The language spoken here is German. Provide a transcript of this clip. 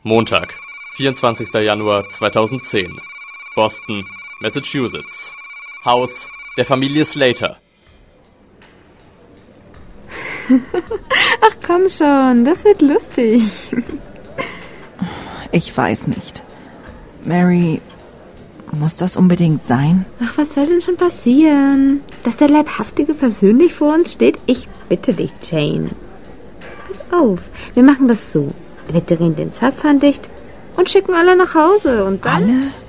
Montag, 24. Januar 2010. Boston, Massachusetts. Haus der Familie Slater. Ach komm schon, das wird lustig. Ich weiß nicht. Mary, muss das unbedingt sein? Ach, was soll denn schon passieren? Dass der Leibhaftige persönlich vor uns steht? Ich bitte dich, Jane. Pass auf, wir machen das so. Wir drehen den Zapfhahn dicht und schicken alle nach Hause und dann... Alle?